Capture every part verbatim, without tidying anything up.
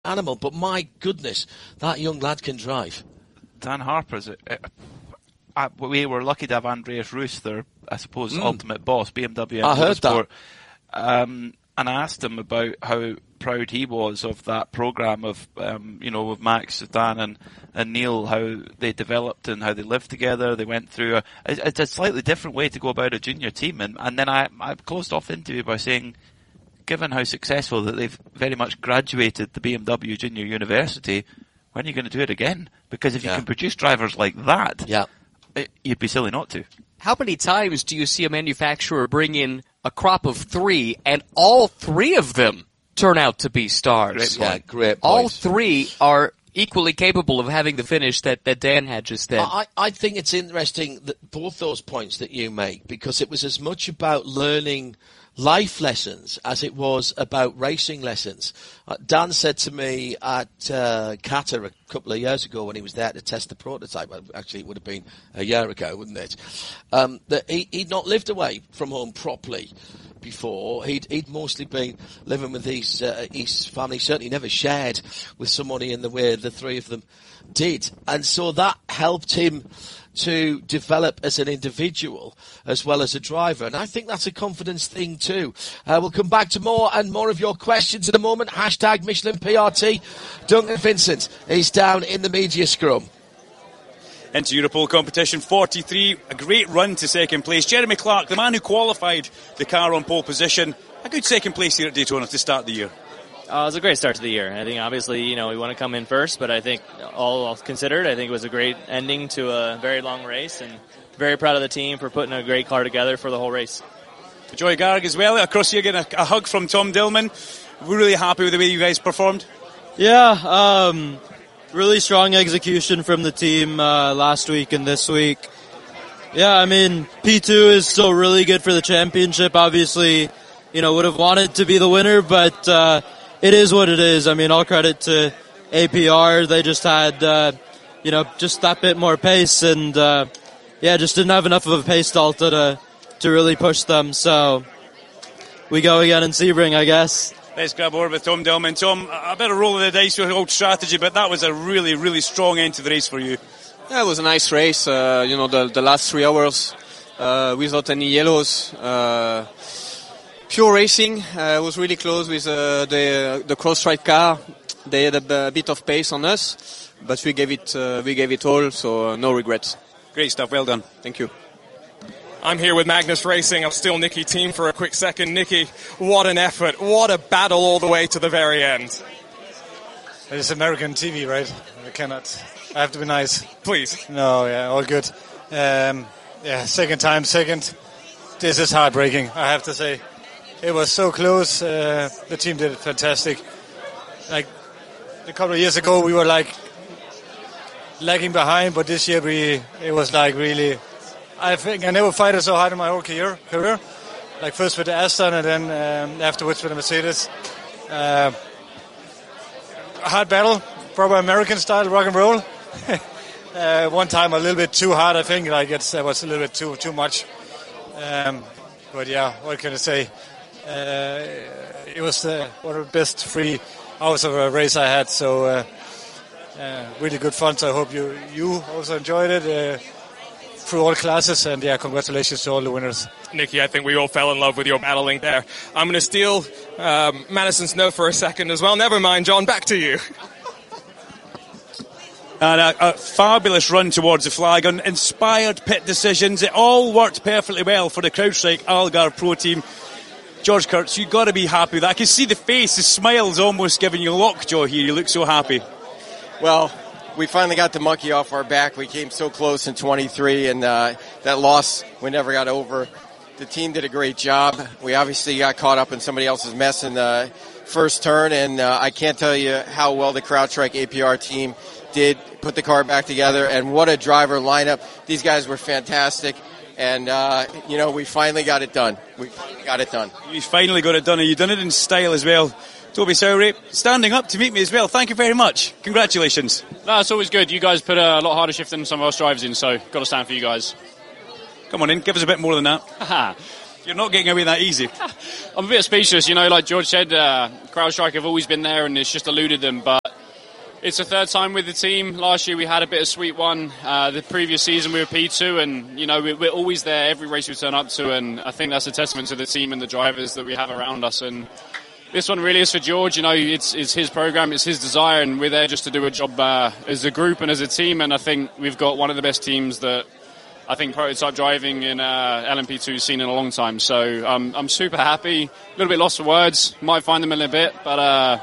animal, but my goodness, that young lad can drive. Dan Harper's... Uh, uh, we were lucky to have Andreas Roos, their, I suppose, mm. ultimate boss, B M W. I heard that. Um, and I asked him about how proud he was of that program of, um, you know, with Max, Dan, and, and Neil, how they developed and how they lived together. They went through a, it's a slightly different way to go about a junior team. And, and then I, I closed off the interview by saying, given how successful that they've very much graduated the B M W Junior University, when are you going to do it again? Because if yeah. you can produce drivers like that, yeah. it, you'd be silly not to. How many times do you see a manufacturer bring in a crop of three and all three of them turn out to be stars? Great yeah, great All three are equally capable of having the finish that, that Dan had just then. I, I think it's interesting that both those points that you make, because it was as much about learning life lessons as it was about racing lessons. Uh, Dan said to me at uh, Qatar a couple of years ago when he was there to test the prototype, well, actually it would have been a year ago, wouldn't it, um, that he, he'd not lived away from home properly before. He'd, he'd mostly been living with his, uh, his family, certainly never shared with somebody in the way the three of them did. And so that helped him to develop as an individual as well as a driver. And I think that's a confidence thing too. Uh, we'll come back to more and more of your questions in a moment. Hashtag Michelin P R T. Duncan Vincent is down in the media scrum. Into Europol competition forty-three, a great run to second place. Jeremy Clark, the man who qualified the car on pole position, a good second place here at Daytona to start the year. Uh, it was a great start to the year. I think obviously, you know, we want to come in first, but I think all considered, I think it was a great ending to a very long race, and very proud of the team for putting a great car together for the whole race. Joey Garrick as well, across here getting a, a hug from Tom Dillman. We're really happy with the way you guys performed. Yeah, um, really strong execution from the team uh, last week and this week. Yeah, I mean, P two is still really good for the championship. Obviously, you know, would have wanted to be the winner, but uh, it is what it is. I mean, all credit to A P R. They just had, uh, you know, just that bit more pace, and uh, yeah, just didn't have enough of a pace delta to to really push them. So we go again in Sebring, I guess. Let's grab over with Tom Dillman. Tom, a bit of roll of the dice with old strategy, but that was a really, really strong end to the race for you. Yeah, it was a nice race. Uh, you know, the the last three hours uh, without any yellows. Uh, Pure racing. Uh, was really close with uh, the the cross-track car. They had a, a bit of pace on us, but we gave it uh, we gave it all, so uh, no regrets. Great stuff. Well done. Thank you. I'm here with Magnus Racing. I'm still Nicky team for a quick second. Nicky, what an effort! What a battle all the way to the very end. It's American T V, right? I cannot. I have to be nice. Please. No, yeah, all good. Um, yeah, second time, second. This is heartbreaking, I have to say. It was so close. Uh, the team did it fantastic. Like a couple of years ago, we were like lagging behind, but this year we it was like really. I think I never fighted so hard in my whole career. Career, like first with the Aston and then um, afterwards with the Mercedes. Uh, a hard battle, proper American style rock and roll. uh, one time a little bit too hard, I think. Like it's it was a little bit too too much. Um, but yeah, what can I say? Uh, it was uh, one of the best three hours of a race I had, so uh, uh, really good fun. So I hope you you also enjoyed it uh, through all classes, and yeah, congratulations to all the winners. Nicky, I think we all fell in love with your battling there. I'm going to steal um, Madison's note for a second as well. Never mind, John, back to you. And a, a fabulous run towards the flag, on inspired pit decisions. It all worked perfectly well for the CrowdStrike Algar Pro team. George Kurtz, you've got to be happy with that. I can see the face, the smile's almost giving you lockjaw here. You look so happy. Well, we finally got the monkey off our back. We came so close in twenty-three, and uh, that loss we never got over. The team did a great job. We obviously got caught up in somebody else's mess in the first turn, and uh, I can't tell you how well the CrowdStrike A P R team did put the car back together, and what a driver lineup. These guys were fantastic. And, uh, you know, we finally got it done. We finally got it done. You finally got it done, and you've done it in style as well. Toby Sowry, standing up to meet me as well. Thank you very much. Congratulations. No, it's always good. You guys put a lot harder shift than some of us drivers in, so got to stand for you guys. Come on in, give us a bit more than that. You're not getting away that easy. I'm a bit speechless. You know, like George said, uh, CrowdStrike have always been there and it's just eluded them. But it's the third time with the team. Last year we had a bittersweet one. Uh, the previous season we were P two, and, you know, we're, we're always there every race we turn up to. And I think that's a testament to the team and the drivers that we have around us. And this one really is for George. You know, it's, it's his program, it's his desire, and we're there just to do a job uh, as a group and as a team. And I think we've got one of the best teams that I think prototype driving in uh, L M P two has seen in a long time. So um, I'm super happy. A little bit lost for words. Might find them in a bit, but uh,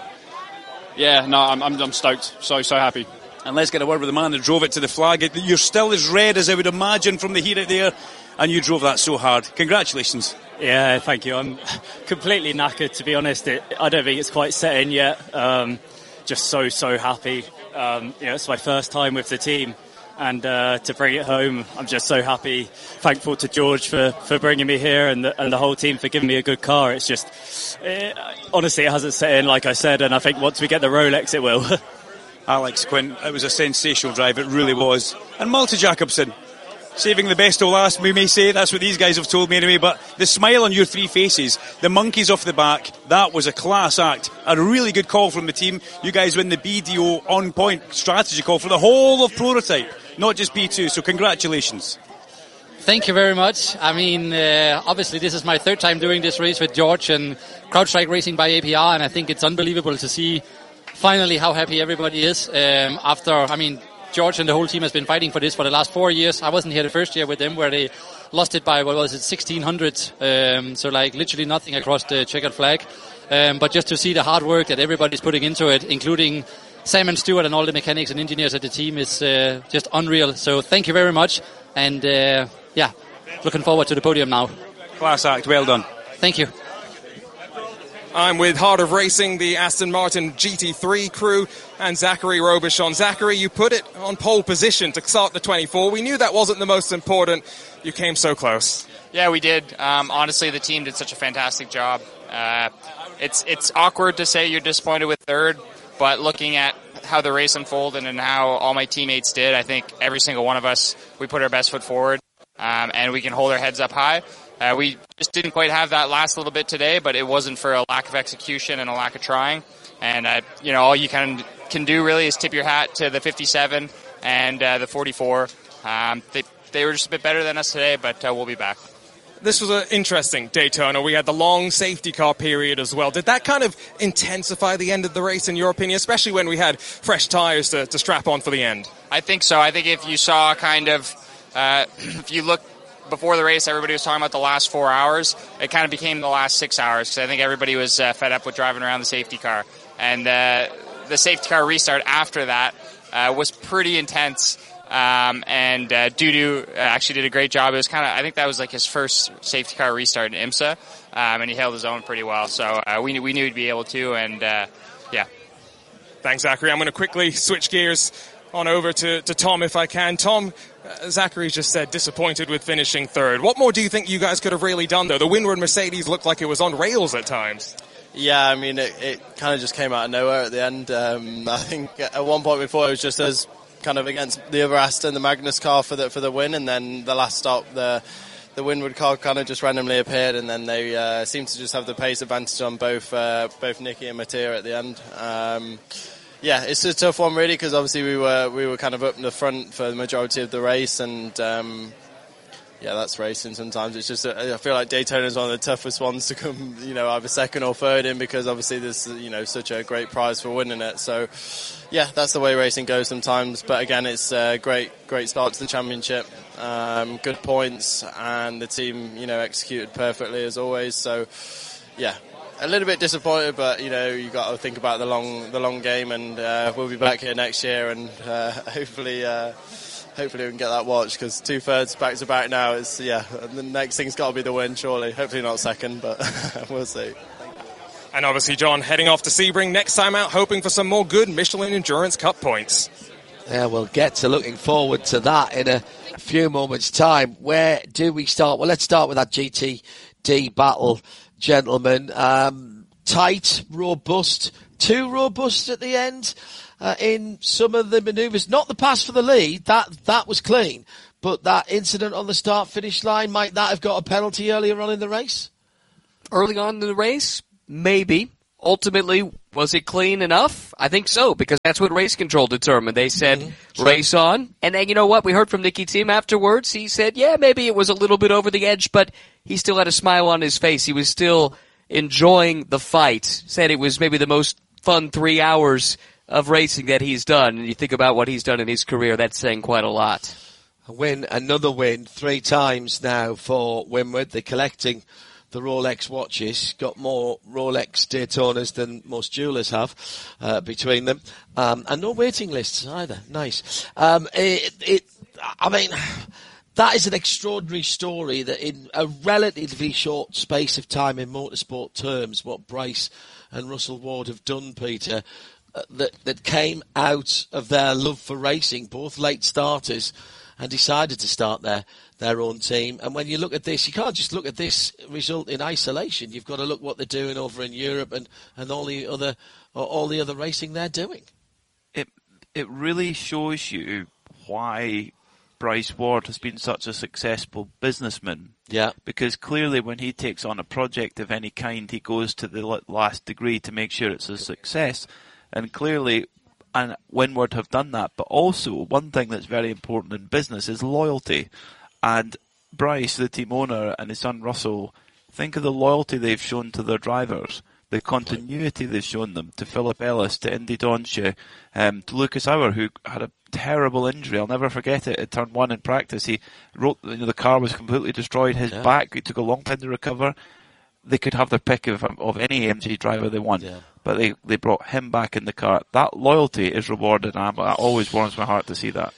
yeah, no, I'm, I'm I'm stoked. So so happy. And let's get a word with the man that drove it to the flag. You're still as red as I would imagine from the heat out there, and you drove that so hard. Congratulations. Yeah, thank you. I'm completely knackered, to be honest. It, I don't think it's quite set in yet. Um, just so so happy. Um, you know, it's my first time with the team. And uh, to bring it home, I'm just so happy. Thankful to George for, for bringing me here, and the, and the whole team for giving me a good car. It's just, it, honestly, it hasn't set in, like I said, and I think once we get the Rolex, it will. Alex Quinn, it was a sensational drive, it really was. And Malte Jakobsen, saving the best till last, we may say. That's what these guys have told me anyway. But the smile on your three faces, the monkeys off the back, that was a class act. A really good call from the team. You guys win the B D O on-point strategy call for the whole of Prototype, not just P two. So congratulations. Thank you very much. I mean, uh, obviously this is my third time doing this race with George and CrowdStrike Racing by A P R, and I think it's unbelievable to see finally how happy everybody is um, after, I mean, George and the whole team has been fighting for this for the last four years. I wasn't here the first year with them where they lost it by, what was it, sixteen hundred. Um, so like literally nothing across the checkered flag. Um, but just to see the hard work that everybody's putting into it, including Sam and Stuart and all the mechanics and engineers at the team, is uh, just unreal. So thank you very much. And uh, yeah, looking forward to the podium now. Class act, well done. Thank you. I'm with Heart of Racing, the Aston Martin G T three crew, and Zachary Robichon. Zachary, you put it on pole position to start the twenty-four. We knew that wasn't the most important. You came so close. Yeah, we did. Um, honestly, the team did such a fantastic job. Uh, it's it's awkward to say you're disappointed with third, but looking at how the race unfolded and how all my teammates did, I think every single one of us, we put our best foot forward, um, and we can hold our heads up high. Uh, we just didn't quite have that last little bit today, but it wasn't for a lack of execution and a lack of trying. And, uh, you know, all you can, can do really is tip your hat to the fifty-seven and uh, the forty-four. Um, they, they were just a bit better than us today, but uh, we'll be back. This was an interesting Daytona. We had the long safety car period as well. Did that kind of intensify the end of the race, in your opinion, especially when we had fresh tyres to, to strap on for the end? I think so. I think if you saw kind of, uh, if you look before the race, everybody was talking about the last four hours. It kind of became the last six hours because I think everybody was uh, fed up with driving around the safety car. And uh, the safety car restart after that uh, was pretty intense. Um, and uh, Dudu actually did a great job. It was kind of, I think that was like his first safety car restart in IMSA, um, and he held his own pretty well. So uh, we knew we knew he'd be able to, and uh, yeah. Thanks, Zachary. I'm going to quickly switch gears on over to, to Tom if I can. Tom, uh, Zachary just said disappointed with finishing third. What more do you think you guys could have really done, though? The Windward Mercedes looked like it was on rails at times. Yeah, I mean, it, it kind of just came out of nowhere at the end. Um, I think at one point we thought it was just us kind of against the other Aston, the Magnus car for the for the win, and then the last stop, the the Windward car kind of just randomly appeared, and then they uh, seemed to just have the pace advantage on both uh, both Nicky and Mattia at the end. Um, yeah, it's a tough one really, because obviously we were we were kind of up in the front for the majority of the race, and um, yeah, that's racing. Sometimes it's just a, I feel like Daytona is one of the toughest ones to come, you know, either second or third in, because obviously there's, you know, such a great prize for winning it. So yeah, that's the way racing goes sometimes. But again, it's a great great start to the championship. Um, good points, and the team, you know, executed perfectly as always. So yeah, a little bit disappointed, but you know, you got to think about the long the long game, and uh, we'll be back here next year, and uh, hopefully. Uh, Hopefully we can get that watch, because two thirds back to back now is, yeah, the next thing's got to be the win, surely. Hopefully not second, but we'll see. And obviously, John, heading off to Sebring next time out, hoping for some more good Michelin Endurance Cup points. Yeah, we'll get to looking forward to that in a few moments' time. Where do we start? Well, let's start with that G T D battle, gentlemen. Um, tight, robust, too robust at the end. Uh, in some of the manoeuvres, not the pass for the lead, that that was clean, but that incident on the start-finish line, might that have got a penalty earlier on in the race? Early on in the race? Maybe. Ultimately, was it clean enough? I think so, because that's what race control determined. They said, mm-hmm. race on. And then, you know what? We heard from Nicky Thiem afterwards. He said, yeah, maybe it was a little bit over the edge, but he still had a smile on his face. He was still enjoying the fight. Said it was maybe the most fun three hours of racing that he's done. And you think about what he's done in his career, that's saying quite a lot. A win, another win, three times now for Winward. They're collecting the Rolex watches, got more Rolex Daytonas than most jewelers have uh, between them, um, and no waiting lists either. Nice. Um, it, it, I mean, that is an extraordinary story that in a relatively short space of time in motorsport terms, what Bryce and Russell Ward have done, Peter, uh, that, that came out of their love for racing, both late starters, and decided to start their, their own team. And when you look at this, you can't just look at this result in isolation. You've got to look what they're doing over in Europe and, and all the other all the other racing they're doing. It it really shows you why Bryce Ward has been such a successful businessman. Yeah. Because clearly when he takes on a project of any kind, he goes to the last degree to make sure it's a success. And clearly, and Winward have done that, but also one thing that's very important in business is loyalty. And Bryce, the team owner, and his son Russell, think of the loyalty they've shown to their drivers, the continuity they've shown them, to Philip Ellis, to Indy Donsche, um, to Lucas Auer, who had a terrible injury. I'll never forget it. At turn one in practice, he wrote, you know, the car was completely destroyed. His yeah. back, it took a long time to recover. They could have their pick of, of any A M G driver they want, yeah. but they, they brought him back in the car. That loyalty is rewarded, and that always warms my heart to see that.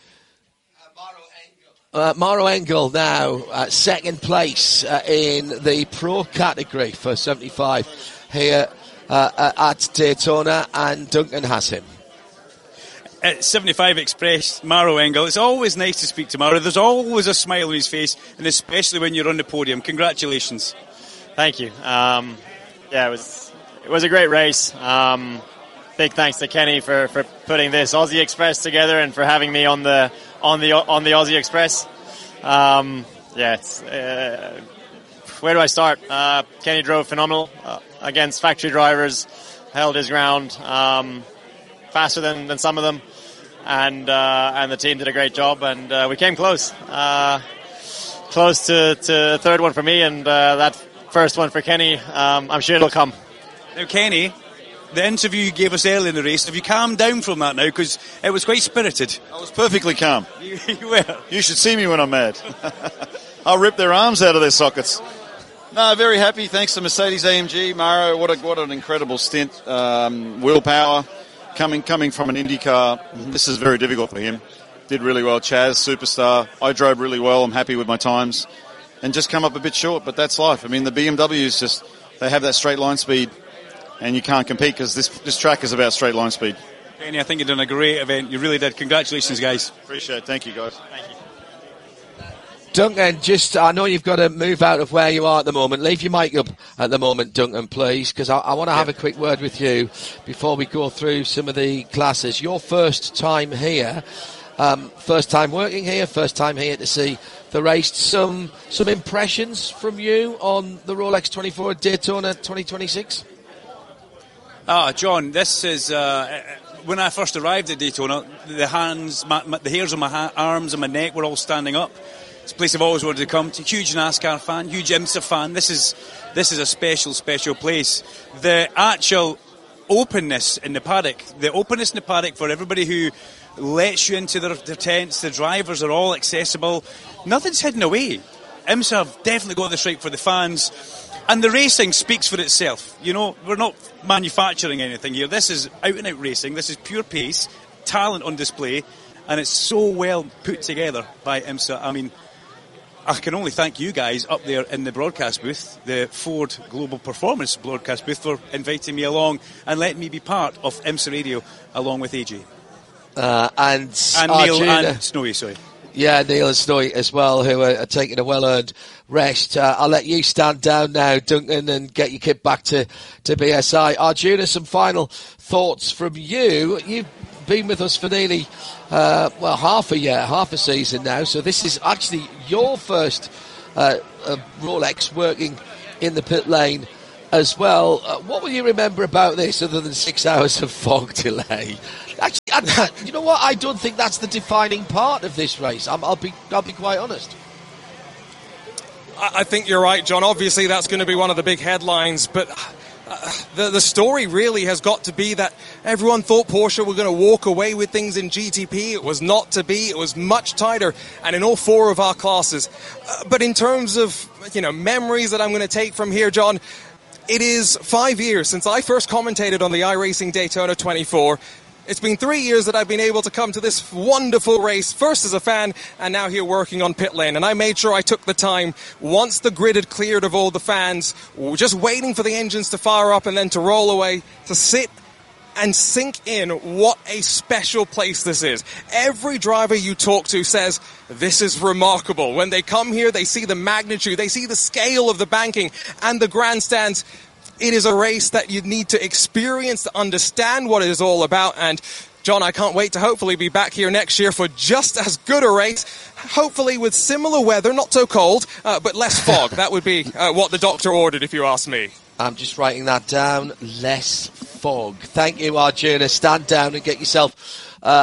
Uh, Mauro Engel now at second place uh, in the Pro category for seventy-five here uh, at Daytona, and Duncan has him. At seventy-five Express, Mauro Engel. It's always nice to speak to Mauro. There's always a smile on his face, and especially when you're on the podium. Congratulations. Thank you. Um, yeah, it was it was a great race. Um, big thanks to Kenny for, for putting this Aussie Express together and for having me on the on the on the Aussie Express. Um, yeah, it's, uh, where do I start? Uh, Kenny drove phenomenal uh, against factory drivers, held his ground, um, faster than, than some of them, and uh, and the team did a great job, and uh, we came close, uh, close to to third one for me, and uh, that. First one for Kenny. Um, I'm sure it'll come. Now, Kenny, the interview you gave us early in the race, have you calmed down from that now? Because it was quite spirited. I was perfectly calm. You, you were. You should see me when I'm mad. I'll rip their arms out of their sockets. No, very happy. Thanks to Mercedes A M G. Mauro, what a, what an incredible stint. Um, willpower, coming coming from an Indy car. Mm-hmm. This is very difficult for him. Did really well. Chaz, superstar. I drove really well. I'm happy with my times. And just come up a bit short, but that's life. I mean, the B M Ws just, they have that straight line speed, and you can't compete because this this track is about straight line speed. Kenny, I think you've done a great event. You really did. Congratulations, guys. Appreciate it. Thank you, guys. Thank you. Duncan, just, I know you've got to move out of where you are at the moment. Leave your mic up at the moment, Duncan, please, because I, I want to have a quick word with you before we go through some of the classes. Your first time here, um, first time working here, first time here to see the race. Some some impressions from you on the Rolex twenty-four Daytona twenty twenty-six? Ah, John, this is uh, when I first arrived at Daytona. The hands, my, my, the hairs on my ha- arms and my neck were all standing up. It's a place I've always wanted to come to. Huge NASCAR fan, huge IMSA fan. This is this is a special, special place. The actual openness in the paddock, the openness in the paddock for everybody who lets you into their, their tents. The drivers are all accessible. Nothing's hidden away. IMSA have definitely got this right for the fans. And the racing speaks for itself. You know, we're not manufacturing anything here. This is out-and-out racing. This is pure pace, talent on display, and it's so well put together by IMSA. I mean, I can only thank you guys up there in the broadcast booth, the Ford Global Performance broadcast booth, for inviting me along and letting me be part of IMSA Radio along with A J. Uh, and and Neil Arjuna. and Snowy, sorry. Yeah, Neil and Snowy as well, who are, are taking a well-earned rest. Uh, I'll let you stand down now, Duncan, and get your kit back to, to B S I. Arjuna, some final thoughts from you. You've been with us for nearly, uh, well, half a year, half a season now. So this is actually your first uh, uh, Rolex working in the pit lane as well. Uh, what will you remember about this other than six hours of fog delay? Actually, I, you know what? I don't think that's the defining part of this race. I'm, I'll be, I'll be quite honest. I think you're right, John. Obviously, that's going to be one of the big headlines, but uh, the, the story really has got to be that everyone thought Porsche were going to walk away with things in G T P. It was not to be. It was much tighter, and in all four of our classes. Uh, but in terms of, you know, memories that I'm going to take from here, John, it is five years since I first commentated on the iRacing Daytona twenty-four. It's been three years that I've been able to come to this wonderful race, first as a fan and now here working on pit lane. And I made sure I took the time, once the grid had cleared of all the fans, just waiting for the engines to fire up and then to roll away, to sit and sink in what a special place this is. Every driver you talk to says, this is remarkable. When they come here, they see the magnitude, they see the scale of the banking and the grandstands. It is a race that you need to experience to understand what it is all about. And, John, I can't wait to hopefully be back here next year for just as good a race, hopefully with similar weather, not so cold, uh, but less fog. That would be uh, what the doctor ordered, if you ask me. I'm just writing that down. Less fog. Thank you, Arjuna. Stand down and get yourself uh,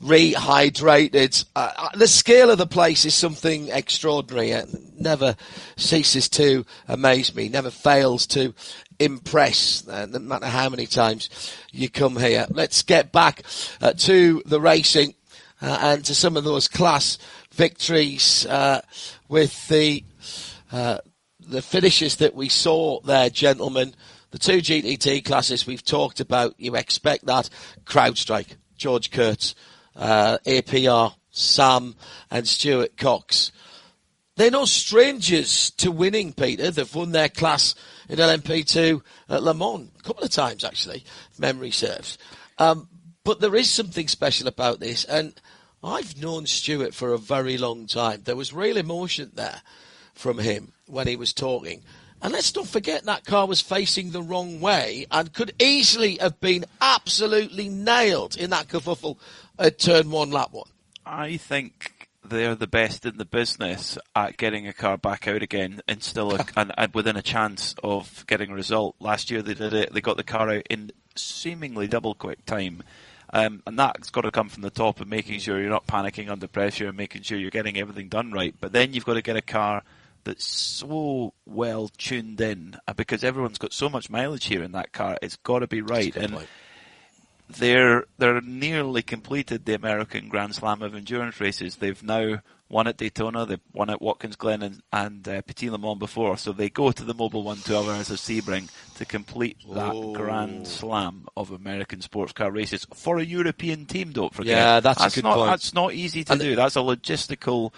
rehydrated. Uh, the scale of the place is something extraordinary. It never ceases to amaze me, never fails to impress, uh, no matter how many times you come here. Let's get back uh, to the racing uh, and to some of those class victories uh, with the uh, the finishes that we saw there, gentlemen. The two G T T classes we've talked about, you expect that. CrowdStrike, George Kurtz, uh, A P R, Sam and Stuart Cox. They're no strangers to winning, Peter. They've won their class in L M P two at Le Mans a couple of times, actually, if memory serves. Um, but there is something special about this, and I've known Stuart for a very long time. There was real emotion there from him when he was talking. And let's not forget that car was facing the wrong way and could easily have been absolutely nailed in that kerfuffle at turn one, lap one. I think they're the best in the business at getting a car back out again and still a, and, and within a chance of getting a result. Last year they did it. They got the car out in seemingly double quick time. Um, and that's got to come from the top and making sure you're not panicking under pressure and making sure you're getting everything done right. But then you've got to get a car that's so well tuned in, because everyone's got so much mileage here in that car. It's got to be right. And point. they're they're nearly completed the American Grand Slam of endurance races. They've now won at Daytona, they've won at Watkins Glen and, and uh, Petit Le Mans before, so they go to the Mobil one twelve hours of Sebring to complete that oh. Grand Slam of American sports car races for a European team, don't forget. Yeah, that's, that's a good not, point. That's not easy to and do. That's a logistical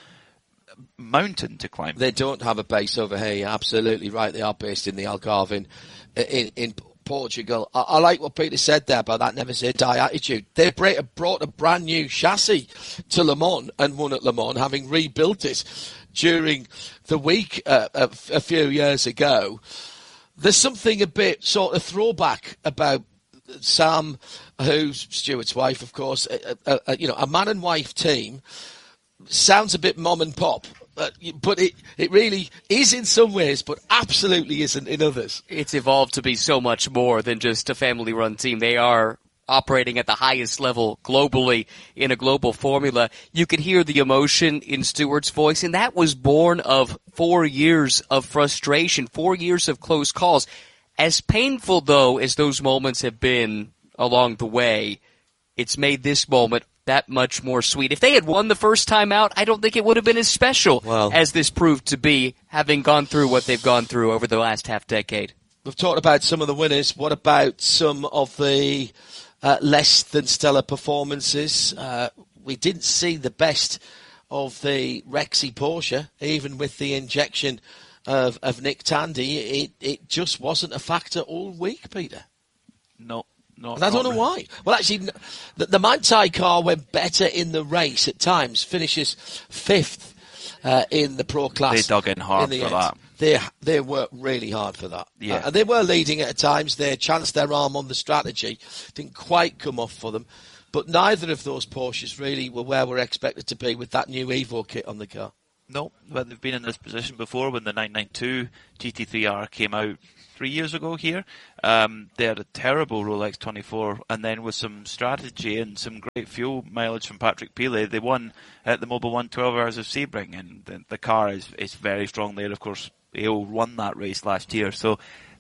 mountain to climb. They don't have a base over here. You're absolutely right. They are based in the Algarve in, in, in Portugal. I, I like what Peter said there about that never say die attitude. They brought a brand new chassis to Le Mans and won at Le Mans, having rebuilt it during the week uh, a, a few years ago. There's something a bit sort of throwback about Sam, who's Stuart's wife, of course, a, a, a, you know, a man and wife team. Sounds a bit mom and pop, uh, but it, it really is in some ways, but absolutely isn't in others. It's evolved to be so much more than just a family-run team. They are operating at the highest level globally in a global formula. You could hear the emotion in Stuart's voice, and that was born of four years of frustration, four years of close calls. As painful, though, as those moments have been along the way, it's made this moment that much more sweet. If they had won the first time out, I don't think it would have been as special well, as this proved to be, having gone through what they've gone through over the last half decade. We've talked about some of the winners. What about some of the uh, less than stellar performances? Uh, we didn't see the best of the Rexy Porsche, even with the injection of, of Nick Tandy. It, it just wasn't a factor all week, Peter. No. Not, and I don't know why. Well, actually, the, the Manthey car went better in the race at times, finishes fifth uh, in the Pro class. They dug in hard in for end. that. They they worked really hard for that. Yeah. Uh, and they were leading at times. They chanced their arm on the strategy. Didn't quite come off for them. but neither of those Porsches really were where we're expected to be with that new Evo kit on the car. No, but they've been in this position before when the nine ninety-two G T three R came out three years ago here. Um, they had a terrible Rolex twenty-four, and then with some strategy and some great fuel mileage from Patrick Pilet, they won at the Mobil one twelve Hours of Sebring, and the, the car is, is very strong there. Of course, A O won that race last year, so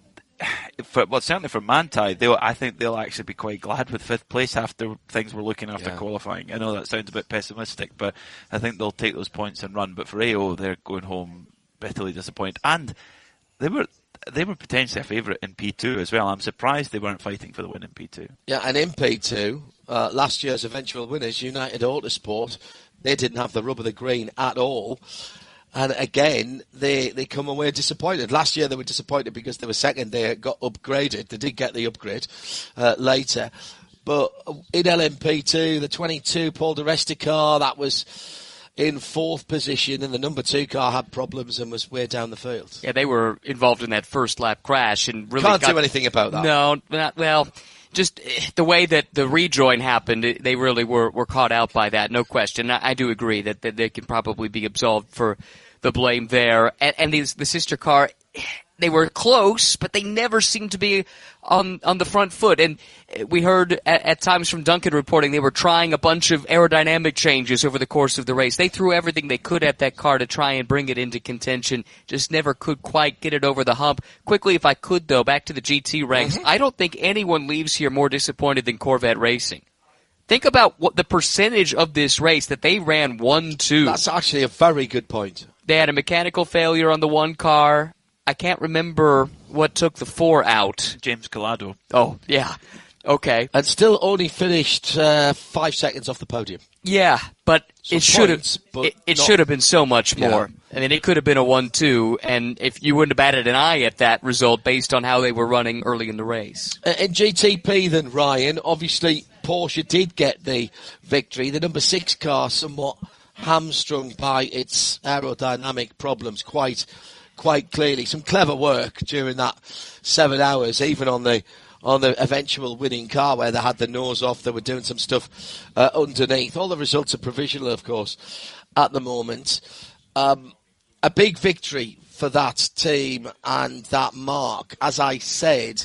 for, well, certainly for Manthey, they'll, I think they'll actually be quite glad with fifth place after things were looking after yeah. qualifying. I know that sounds a bit pessimistic, but I think they'll take those points and run. But for A O, they're going home bitterly disappointed. And they were they were potentially a favourite in P two as well. I'm surprised they weren't fighting for the win in P two. Yeah, and in P two, uh, last year's eventual winners, United Autosport, they didn't have the rub of the green at all. And again, they, they come away disappointed. Last year they were disappointed because they were second. They got upgraded. They did get the upgrade uh, later. But in L M P two, the twenty-two Paul di Resta car, that was in fourth position, and the number two car had problems and was way down the field. Yeah, they were involved in that first lap crash and really Can't got, do anything about that. No, not, well, just the way that the rejoin happened, they really were, were caught out by that, no question. I, I do agree that, that they can probably be absolved for the blame there. And, and the, the sister car, they were close, but they never seemed to be on on the front foot. And we heard at, at times from Duncan reporting they were trying a bunch of aerodynamic changes over the course of the race. They threw everything they could at that car to try and bring it into contention, just never could quite get it over the hump. Quickly, if I could, though, back to the G T ranks, mm-hmm. I don't think anyone leaves here more disappointed than Corvette Racing. Think about what the percentage of this race that they ran one two. That's actually a very good point. They had a mechanical failure on the one car. I can't remember what took the four out. James Collado. Oh, yeah. Okay. And still only finished uh, five seconds off the podium. Yeah, but Some it should have points, but it, it not- should have been so much Yeah. more. I mean, it could have been a one two, and if you wouldn't have batted an eye at that result based on how they were running early in the race. Uh, in G T P then, Ryan, obviously Porsche did get the victory. The number six car somewhat hamstrung by its aerodynamic problems quite quite clearly. Some clever work during that seven hours, even on the on the eventual winning car where they had the nose off. They were doing some stuff uh, underneath. All the results are provisional, of course, at the moment. Um, a big victory for that team and that mark. As I said,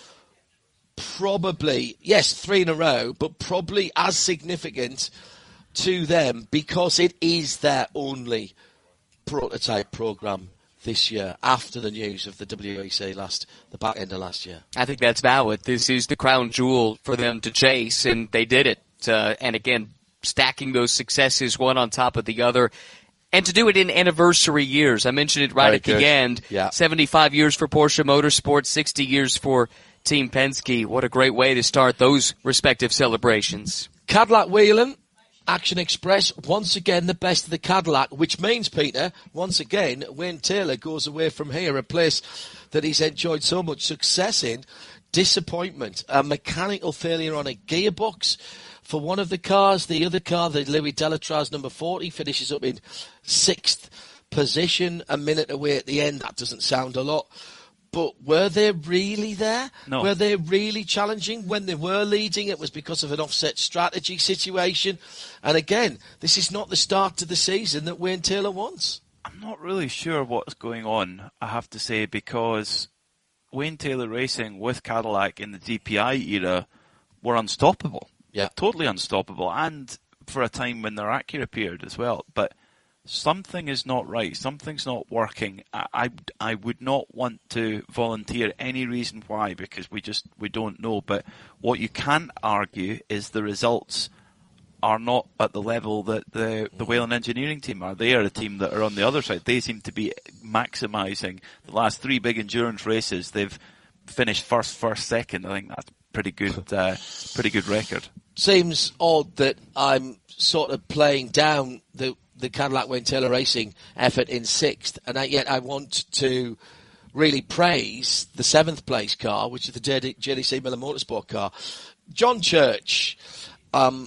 probably, yes, three in a row, but probably as significant to them because it is their only prototype program this year after the news of the W E C last, the back end of last year. I think that's valid. This is the crown jewel for them to chase, and they did it. Uh, and again, stacking those successes one on top of the other. And to do it in anniversary years. I mentioned it right Very at good. the end. Yeah. seventy-five years for Porsche Motorsport, sixty years for Team Penske. What a great way to start those respective celebrations. Cadillac Whelen, Action Express, once again the best of the Cadillac, which means, Peter, once again, Wayne Taylor goes away from here, a place that he's enjoyed so much success in. Disappointment, a mechanical failure on a gearbox for one of the cars. The other car, the Louis Delatraz number forty, finishes up in sixth position, a minute away at the end. That doesn't sound a lot. But were they really there? No. Were they really challenging? When they were leading, it was because of an offset strategy situation. And again, this is not the start to the season that Wayne Taylor wants. I'm not really sure what's going on, I have to say, because Wayne Taylor Racing with Cadillac in the D P I era were unstoppable. Yeah. Totally unstoppable. And for a time when their Acura appeared as well. But something is not right. Something's not working. I, I, I would not want to volunteer any reason why, because we just we don't know. But what you can argue is the results are not at the level that the the Whelen engineering team are. They are a team that are on the other side. They seem to be maximising the last three big endurance races. They've finished first, first, second. I think that's pretty good. Uh, pretty good record. Seems odd that I'm sort of playing down the the Cadillac Wayne Taylor Racing effort in sixth, and yet I want to really praise the seventh place car, which is the J D C Miller Motorsport car. John Church um,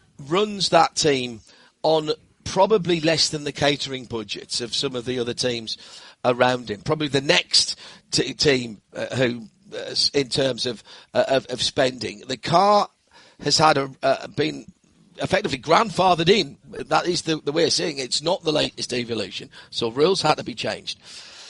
runs that team on probably less than the catering budgets of some of the other teams around him. Probably the next t- team uh, who, uh, in terms of, uh, of of spending, the car has had a uh, been effectively grandfathered in. That is the, the way of saying it. It's not the latest evolution. So rules had to be changed.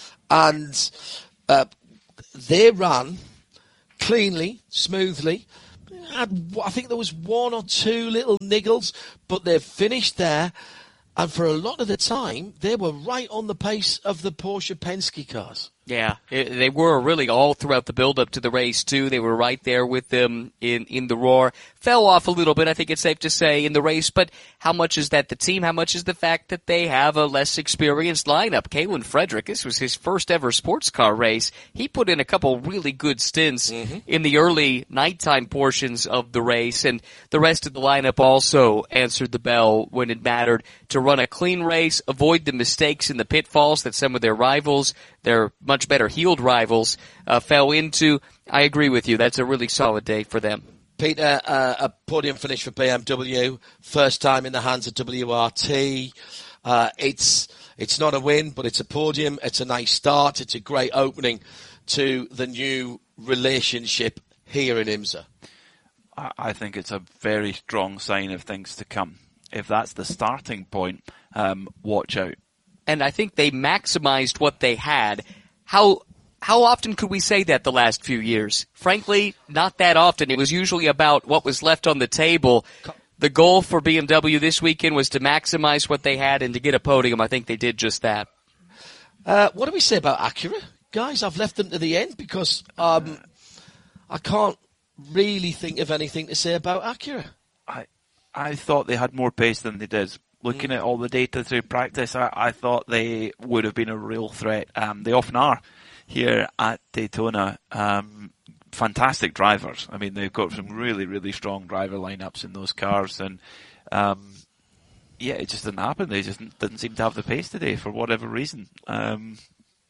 And uh, they ran cleanly, smoothly. Had, I think there was one or two little niggles, but they've finished there. And for a lot of the time, they were right on the pace of the Porsche Penske cars. Yeah, it, they were really all throughout the build-up to the race, too. They were right there with them in, in the roar. Fell off a little bit, I think it's safe to say, in the race. But how much is that the team? How much is the fact that they have a less experienced lineup? Kalen Frederick, this was his first ever sports car race. He put in a couple really good stints mm-hmm. in the early nighttime portions of the race. And the rest of the lineup also answered the bell when it mattered to run a clean race, avoid the mistakes and the pitfalls that some of their rivals, their much better heeled rivals, uh, fell into. I agree with you. That's a really solid day for them. Peter, uh, a podium finish for B M W, first time in the hands of W R T. Uh, it's it's not a win, but it's a podium. It's a nice start. It's a great opening to the new relationship here in IMSA. I think it's a very strong sign of things to come. If that's the starting point, um, watch out. And I think they maximized what they had. How how often could we say that the last few years? Frankly, not that often. It was usually about what was left on the table. The goal for B M W this weekend was to maximize what they had and to get a podium. I think they did just that. Uh, what do we say about Acura? Guys, I've left them to the end because um, I can't really think of anything to say about Acura. I I thought they had more pace than they did. Looking mm. at all the data through practice, I, I thought they would have been a real threat. Um, they often are here at Daytona. Um, fantastic drivers. I mean, they've got some really, really strong driver lineups in those cars. And, um, yeah, it just didn't happen. They just didn't seem to have the pace today for whatever reason. Um,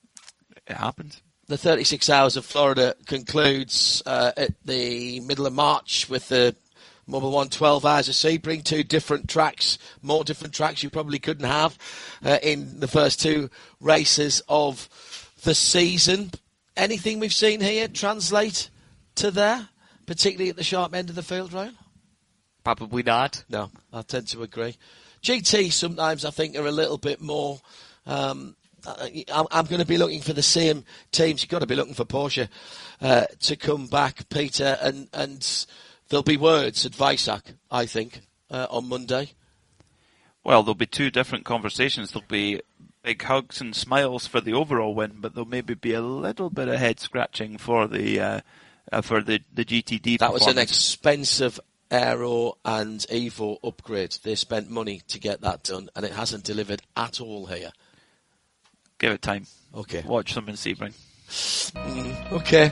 it happened. The thirty-six Hours of Florida concludes uh, at the middle of March with the Mobil one twelve Hours of Sebring, two different tracks, more different tracks you probably couldn't have uh, in the first two races of the season. Anything we've seen here translate to there, particularly at the sharp end of the field, Ryan? Probably not. No, I tend to agree. G T sometimes I think are a little bit more... Um, I'm going to be looking for the same teams. You've got to be looking for Porsche uh, to come back, Peter, and... and there'll be words at Weissach, I think, uh, on Monday. Well, there'll be two different conversations. There'll be big hugs and smiles for the overall win, but there'll maybe be a little bit of head scratching for the uh, uh, for the, the G T D. That was an expensive Aero and Evo upgrade. They spent money to get that done, and it hasn't delivered at all here. Give it time. Okay. Watch them in Sebring. Mm, okay.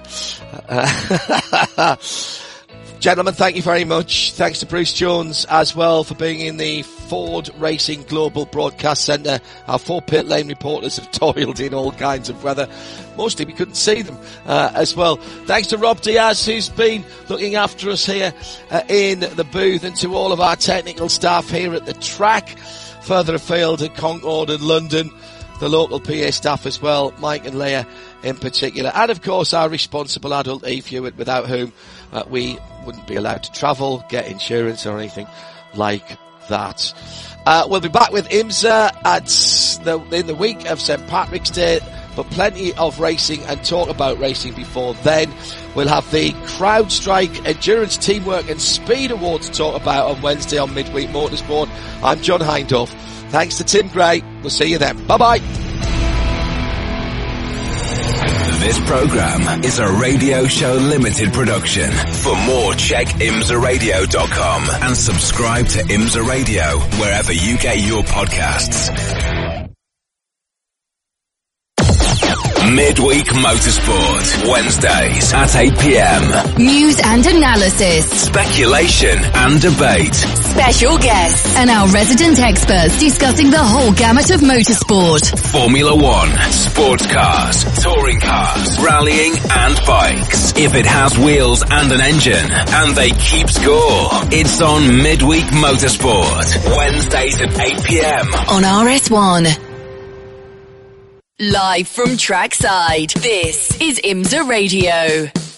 Uh, Gentlemen, thank you very much. Thanks to Bruce Jones as well for being in the Ford Racing Global Broadcast Centre. Our four pit lane reporters have toiled in all kinds of weather. Mostly we couldn't see them uh, as well. Thanks to Rob Diaz, who's been looking after us here uh, in the booth, and to all of our technical staff here at the track, further afield at Concord and London, the local P A staff as well, Mike and Leah in particular, and of course our responsible adult Eve Hewitt, without whom uh, we wouldn't be allowed to travel, get insurance or anything like that. Uh, we'll be back with IMSA at the, in the week of Saint Patrick's Day, but plenty of racing and talk about racing before then. We'll have the CrowdStrike Endurance, Teamwork and Speed Award to talk about on Wednesday on Midweek Motorsport. I'm John Hindhaugh. Thanks to Tim Gray. We'll see you then. Bye-bye. This program is a Radio Show Limited production. For more, check imsa radio dot com and subscribe to IMSA Radio wherever you get your podcasts. Midweek Motorsport, Wednesdays at eight p.m. News and analysis. Speculation and debate. Special guests. And our resident experts discussing the whole gamut of motorsport. Formula One, sports cars, touring cars, rallying and bikes. If it has wheels and an engine, and they keep score, it's on Midweek Motorsport, Wednesdays at eight p.m. on R S one. Live from trackside, this is IMSA Radio.